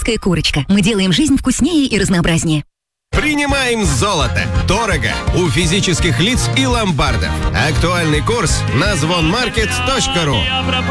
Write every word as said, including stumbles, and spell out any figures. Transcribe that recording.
Боксерская курочка. Мы делаем жизнь вкуснее и разнообразнее. Принимаем золото. Дорого. У физических лиц и ломбардов. Актуальный курс на звонмаркет точка ру.